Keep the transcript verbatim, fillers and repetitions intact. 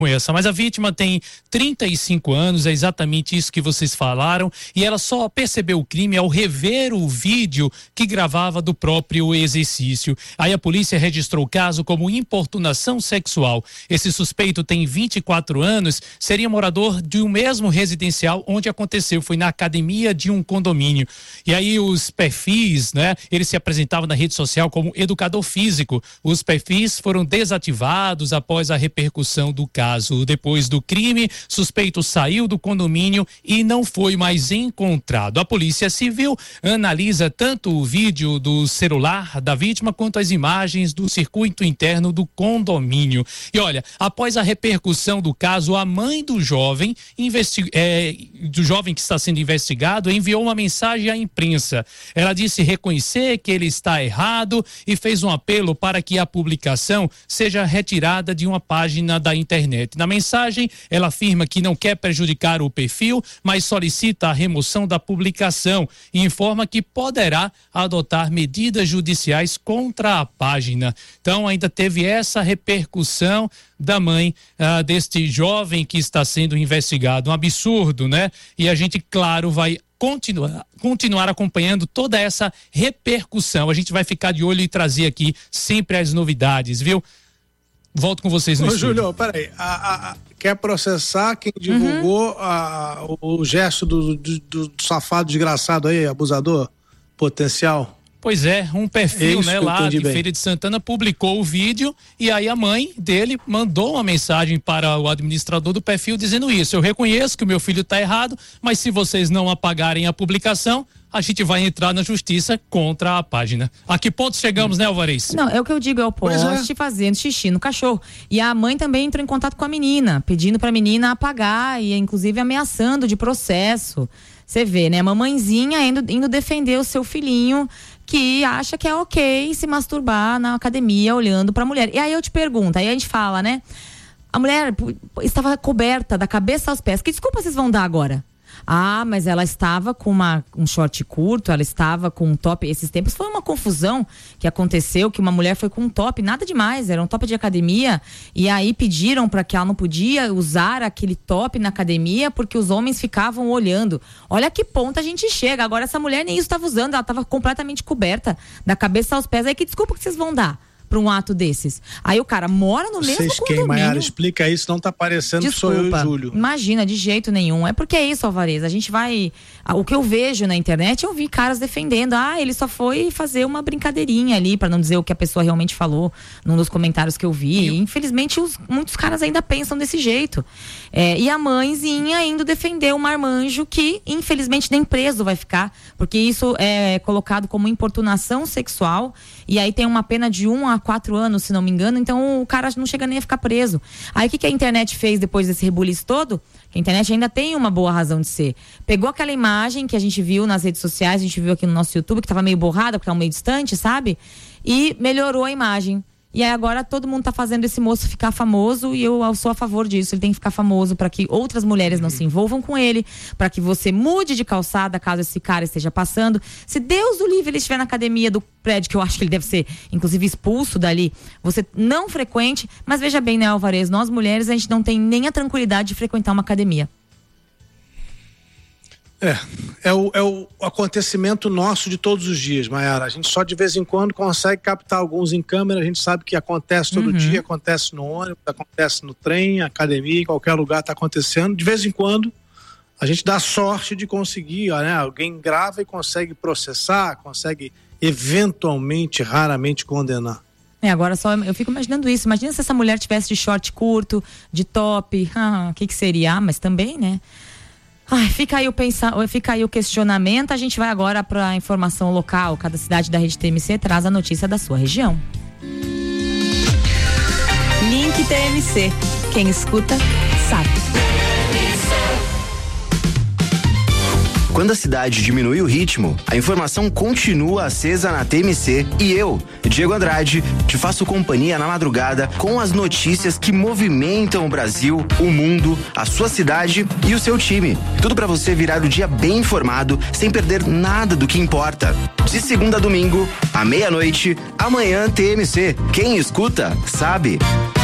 essa, mas a vítima tem trinta e cinco anos, é exatamente isso que vocês falaram, e ela só percebeu o crime ao rever o vídeo que gravava do próprio exercício. Aí a polícia registrou o caso como importunação sexual. Esse suspeito tem vinte e quatro anos, seria morador de um mesmo residencial onde aconteceu, foi na academia de um condomínio. E aí os perfis, né, ele se apresentava na rede social como educador físico. Os perfis foram desativados após a repercussão do caso. Depois do crime, suspeito saiu do condomínio e não foi mais encontrado. A Polícia Civil analisa tanto o vídeo do celular da vítima quanto as imagens do circuito interno do condomínio. E olha, após a repercussão do caso, a mãe do jovem, investi- é, do jovem que está sendo investigado, enviou uma mensagem à imprensa. Ela disse reconhecer que ele está errado e fez um apelo para que a publicação seja retirada de uma página da internet. Na mensagem, ela afirma que não quer prejudicar o perfil, mas solicita a remoção da publicação e informa que poderá adotar medidas judiciais contra a página. Então, ainda teve essa repercussão da mãe ah, deste jovem que está sendo investigado. Um absurdo, né? E a gente, claro, vai continuar, continuar acompanhando toda essa repercussão. A gente vai ficar de olho e trazer aqui sempre as novidades, viu? Volto com vocês no Ô, estúdio. Júlio, peraí, a, a, quer processar quem divulgou uhum. a, o, o gesto do, do, do safado desgraçado aí, abusador potencial? Pois é, um perfil, é né, lá de bem. Feira de Santana publicou o vídeo e aí a mãe dele mandou uma mensagem para o administrador do perfil dizendo isso: eu reconheço que o meu filho está errado, mas se vocês não apagarem a publicação, a gente vai entrar na justiça contra a página. A que ponto chegamos, né, Alvarez? Não, é o que eu digo, é o poste é. fazendo xixi no cachorro. E a mãe também entrou em contato com a menina, pedindo pra menina apagar e inclusive ameaçando de processo. Você vê, né, a mamãezinha indo, indo defender o seu filhinho que acha que é ok se masturbar na academia olhando pra mulher. E aí eu te pergunto, aí a gente fala, né, a mulher estava coberta da cabeça aos pés. Que desculpa vocês vão dar agora? Ah, mas ela estava com uma, um short curto, ela estava com um top. Esses tempos foi uma confusão que aconteceu, que uma mulher foi com um top, nada demais, era um top de academia, e aí pediram para que ela não podia usar aquele top na academia porque os homens ficavam olhando. Olha que ponto a gente chega. Agora essa mulher nem isso estava usando, ela estava completamente coberta da cabeça aos pés. Aí que desculpa que vocês vão dar para um ato desses? Aí o cara mora no mesmo Vocês condomínio. Quem, Maiara, explica isso, não tá parecendo que sou eu e o Júlio. Imagina, de jeito nenhum. É porque é isso, Alvarez, a gente vai... O que eu vejo na internet, eu vi caras defendendo, ah, ele só foi fazer uma brincadeirinha ali, para não dizer o que a pessoa realmente falou num dos comentários que eu vi. E, infelizmente, os, muitos caras ainda pensam desse jeito. É, e a mãezinha indo defender o marmanjo que, infelizmente, nem preso vai ficar, porque isso é colocado como importunação sexual, e aí tem uma pena de um a quatro anos, se não me engano, então o cara não chega nem a ficar preso. Aí o que, que a internet fez depois desse rebuliço todo? A internet ainda tem uma boa razão de ser. Pegou aquela imagem que a gente viu nas redes sociais, a gente viu aqui no nosso YouTube, que estava meio borrada, porque é um meio distante, sabe? E melhorou a imagem. E aí agora todo mundo tá fazendo esse moço ficar famoso, e eu, eu sou a favor disso. Ele tem que ficar famoso para que outras mulheres não se envolvam com ele, para que você mude de calçada caso esse cara esteja passando. Se Deus o livre ele estiver na academia do prédio, que eu acho que ele deve ser inclusive expulso dali, você não frequente. Mas veja bem, né, Alvarez, nós mulheres a gente não tem nem a tranquilidade de frequentar uma academia. É, é o, é o acontecimento nosso de todos os dias, Maiara. A gente só de vez em quando consegue captar alguns em câmera, a gente sabe que acontece todo uhum. dia, acontece no ônibus, acontece no trem, academia, em qualquer lugar está acontecendo. De vez em quando, a gente dá sorte de conseguir, né? Alguém grava e consegue processar, consegue eventualmente, raramente condenar. É, agora só eu fico imaginando isso. Imagina se essa mulher tivesse de short curto, de top, o ah, que que seria? Ah, mas também, né? Ai, fica aí o pensa... fica aí o questionamento. A gente vai agora para a informação local. Cada cidade da Rede T M C traz a notícia da sua região. Link T M C. Quem escuta, sabe. Quando a cidade diminui o ritmo, a informação continua acesa na T M C e eu, Diego Andrade, te faço companhia na madrugada com as notícias que movimentam o Brasil, o mundo, a sua cidade e o seu time. Tudo pra você virar o dia bem informado, sem perder nada do que importa. De segunda a domingo, à meia-noite, amanhã T M C. Quem escuta, sabe.